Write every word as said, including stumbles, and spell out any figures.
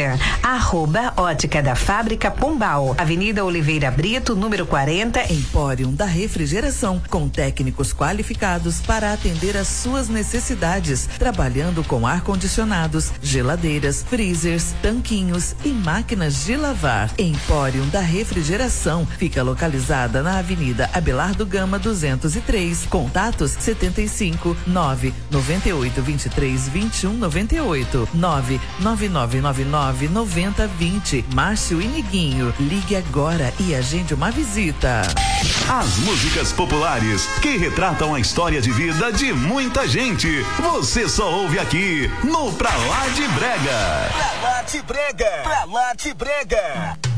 Instagram, arroba Ótica da Fábrica Pombal, Avenida Oliveira Brito, número quarenta, Empório da Refrigeração, com técnicos qualificados para atender às suas necessidades, trabalhando com ar-condicionados, geladeiras, freezers, tanquinhos e máquinas de lavar. Empório da Refrigeração fica localizada na Avenida Abelardo Gama duzentos e três. Contatos setenta e cinco, nove noventa e oito, vinte e três, vinte e um, noventa e oito, nove nove nove nove nove, noventa, vinte. Márcio e Niguinho, ligue agora e agende uma visita. As músicas populares que retratam a história de vida de muita gente. Você só ouve aqui no Pra Lá de Brega. Pra Lá de Brega. Pra Lá de Brega.